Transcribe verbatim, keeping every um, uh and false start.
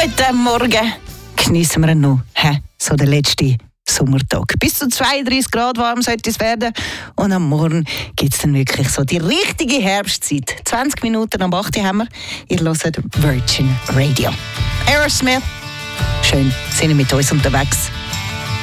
Guten Morgen. Geniessen wir ihn noch, he? So der letzte Sommertag. Bis zu zweiunddreißig Grad warm sollte es werden. Und am Morgen gibt es dann wirklich so die richtige Herbstzeit. zwanzig Minuten am acht haben wir. Ihr hört Virgin Radio. Aerosmith. Schön, sind ihr mit uns unterwegs.